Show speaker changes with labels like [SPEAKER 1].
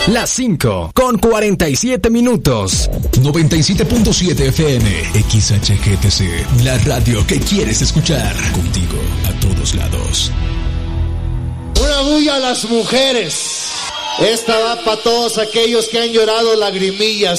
[SPEAKER 1] Las 5 con 47 minutos.
[SPEAKER 2] 97.7 FM, XHGTC, la radio que quieres escuchar. Contigo a todos lados.
[SPEAKER 3] Una bulla a las mujeres. Esta va para todos aquellos que han llorado lagrimillas